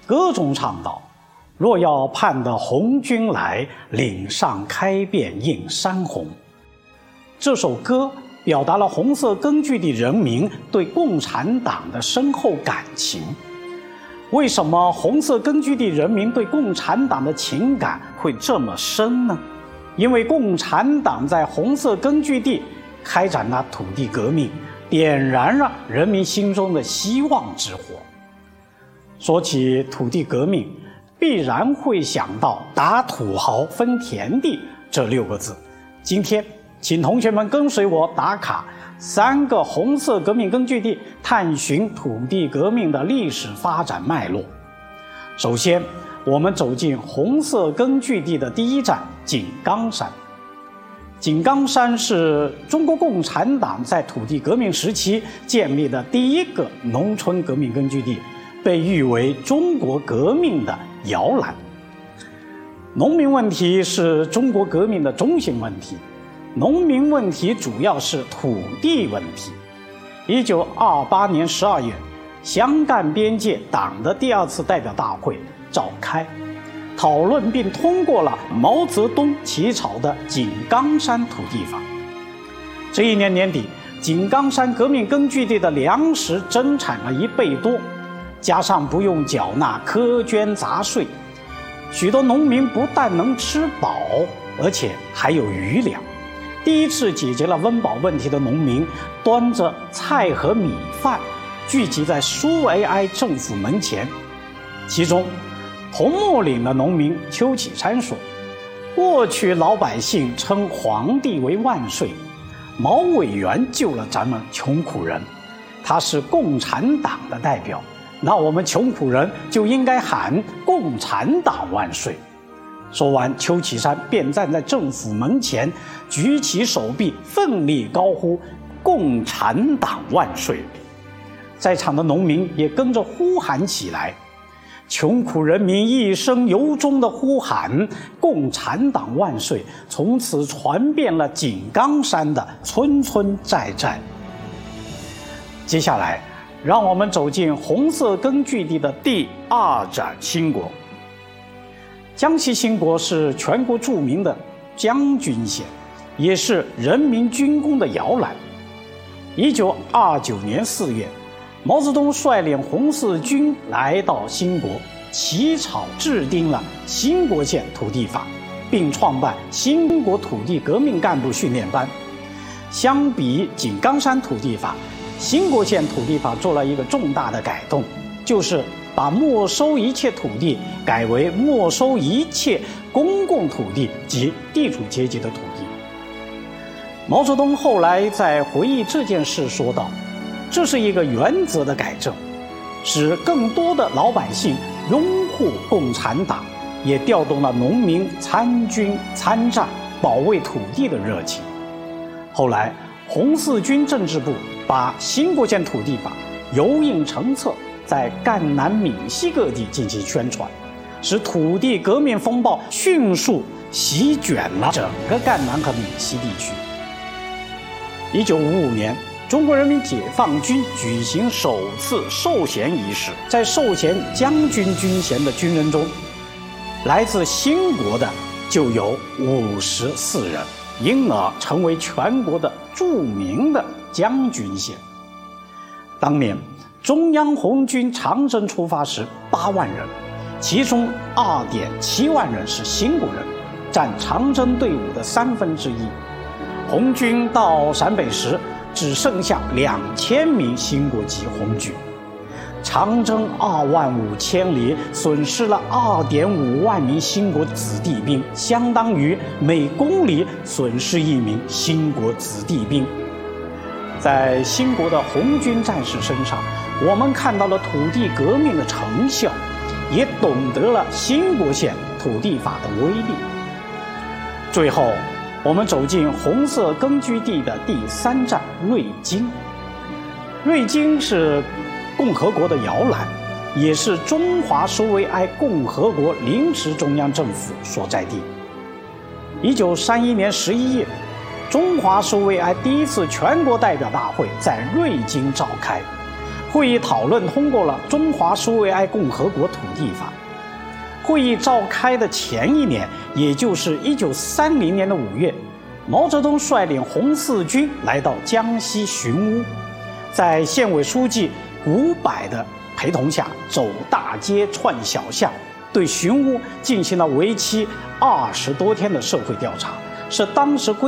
歌中唱道：“若要盼得红军来，岭上开遍映山红。”这首歌表达了红色根据地人民对共产党的深厚感情。为什么红色根据地人民对共产党的情感会这么深呢？因为共产党在红色根据地开展了土地革命，点燃了人民心中的希望之火。说起土地革命，必然会想到打土豪分田地这6个字。今天请同学们跟随我打卡3个红色革命根据地，探寻土地革命的历史发展脉络。首先，我们走进红色根据地的第一站井冈山。井冈山是中国共产党在土地革命时期建立的第一个农村革命根据地，被誉为中国革命的摇篮。农民问题是中国革命的中心问题，农民问题主要是土地问题。1928年12月，湘赣边界党的第2次代表大会召开，讨论并通过了毛泽东起草的井冈山土地法。这一年年底，井冈山革命根据地的粮食增产了1倍多，加上不用缴纳苛捐杂税，许多农民不但能吃饱，而且还有余粮。第一次解决了温饱问题的农民端着菜和米饭聚集在苏维埃政府门前。其中桐木岭的农民邱启山说：“过去老百姓称皇帝为万岁，毛委员救了咱们穷苦人，他是共产党的代表，那我们穷苦人就应该喊共产党万岁。”说完，邱启山便站在政府门前，举起手臂，奋力高呼“共产党万岁”。在场的农民也跟着呼喊起来。穷苦人民一声由衷的呼喊“共产党万岁”，从此传遍了井冈山的村村寨寨。接下来，让我们走进红色根据地的第2站兴国。江西兴国是全国著名的将军县，也是人民军工的摇篮。1929年4月，毛泽东率领红四军来到兴国，起草制定了兴国县土地法，并创办兴国土地革命干部训练班。相比井冈山土地法，兴国县土地法做了一个重大的改动，就是把没收一切土地改为没收一切公共土地及地主阶级的土地。毛泽东后来在回忆这件事说道：“这是一个原则的改正，使更多的老百姓拥护共产党，也调动了农民参军参战、保卫土地的热情。”后来，红四军政治部把兴国县土地法油印成册，在赣南闽西各地进行宣传，使土地革命风暴迅速席卷了整个赣南和闽西地区。1955年，中国人民解放军举行首次授衔仪式，在授衔将军军衔的军人中，来自兴国的就有54人，因而成为全国的著名的将军县。当年中央红军长征出发时8万人，其中2.7万人是兴国人，占长征队伍的1/3。红军到陕北时，只剩下2000名兴国籍红军。长征25000里，损失了2.5万名兴国子弟兵，相当于每公里损失1名兴国子弟兵。在兴国的红军战士身上，我们看到了土地革命的成效，也懂得了兴国县土地法的威力。最后，我们走进红色根据地的第3站瑞金。瑞金是共和国的摇篮，也是中华苏维埃共和国临时中央政府所在地。1931年11月，中华苏维埃第1次全国代表大会在瑞金召开， 会议讨论通过了《中华苏维埃共和国土地法》。会议召开的前一年，也就是1930年的5月，毛泽东率领红四军来到江西寻乌，在县委书记古柏的陪同下，走大街串小巷，对寻乌进行了为期20多天的社会调查，是当时